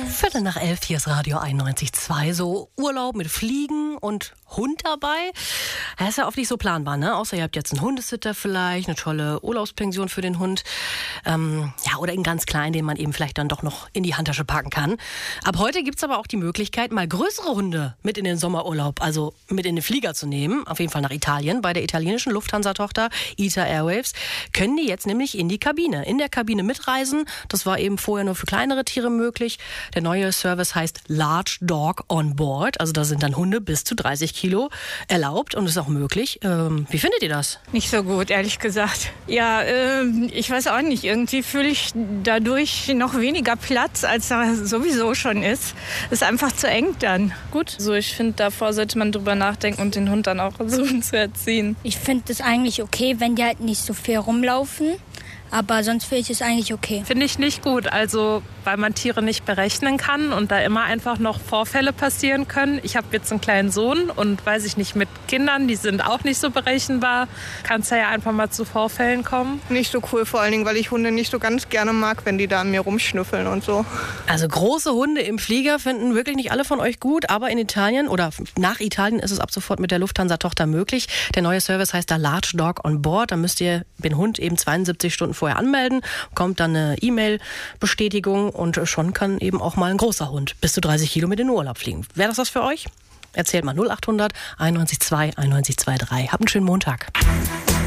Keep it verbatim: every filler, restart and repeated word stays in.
Viertel nach elf, hier ist Radio einundneunzig Komma zwei. So Urlaub mit Fliegen und Hund dabei. Das ist ja oft nicht so planbar, ne? Außer ihr habt jetzt einen Hundesitter vielleicht, eine tolle Urlaubspension für den Hund. Ähm, ja, oder einen ganz kleinen, den man eben vielleicht dann doch noch in die Handtasche packen kann. Ab heute gibt's aber auch die Möglichkeit, mal größere Hunde mit in den Sommerurlaub, also mit in den Flieger zu nehmen. Auf jeden Fall nach Italien. Bei der italienischen Lufthansa-Tochter I T A Airways können die jetzt nämlich in die Kabine. In der Kabine mitreisen. Das war eben vorher nur für kleinere Tiere möglich. Der neue Service heißt Large Dog on Board. Also da sind dann Hunde bis zu dreißig Kilo erlaubt und ist auch möglich. Ähm, wie findet ihr das? Nicht so gut, ehrlich gesagt. Ja, äh, ich weiß auch nicht. Irgendwie fühle ich dadurch noch weniger Platz, als da sowieso schon ist. Ist einfach zu eng dann. Gut, so ich finde, davor sollte man drüber nachdenken und den Hund dann auch versuchen zu erziehen. Ich finde es eigentlich okay, wenn die halt nicht so viel rumlaufen. Aber sonst finde ich es eigentlich okay. Finde ich nicht gut, also weil man Tiere nicht berechnen kann und da immer einfach noch Vorfälle passieren können. Ich habe jetzt einen kleinen Sohn und weiß ich nicht, mit Kindern, die sind auch nicht so berechenbar, kann es ja einfach mal zu Vorfällen kommen. Nicht so cool, vor allen Dingen, weil ich Hunde nicht so ganz gerne mag, wenn die da an mir rumschnüffeln und so. Also große Hunde im Flieger finden wirklich nicht alle von euch gut, aber in Italien oder nach Italien ist es ab sofort mit der Lufthansa-Tochter möglich. Der neue Service heißt da Large Dog on Board. Da müsst ihr den Hund eben zweiundsiebzig Stunden vorher anmelden, kommt dann eine E-Mail-Bestätigung und schon kann eben auch mal ein großer Hund bis zu dreißig Kilo mit in den Urlaub fliegen. Wäre das was für euch? Erzählt mal null achthundert einundneunzig zwei einundneunzig zwei drei. Habt einen schönen Montag.